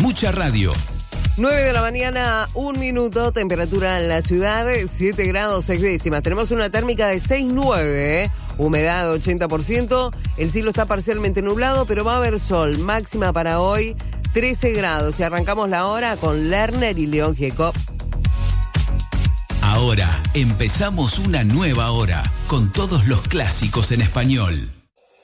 Mucha Radio. 9 de la mañana, 1 minuto, temperatura en la ciudad, 7 grados 6 décimas. Tenemos una térmica de 6,9, humedad 80%. El cielo está parcialmente nublado, pero va a haber sol. Máxima para hoy, 13 grados. Y arrancamos la hora con Lerner y León Gieco. Ahora empezamos una nueva hora con todos los clásicos en español.